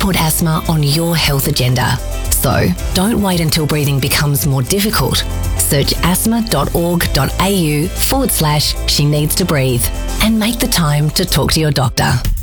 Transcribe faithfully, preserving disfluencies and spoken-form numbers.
put asthma on your health agenda. So don't wait until breathing becomes more difficult. Search asthma.org.au forward slash she needs to breathe and make the time to talk to your doctor.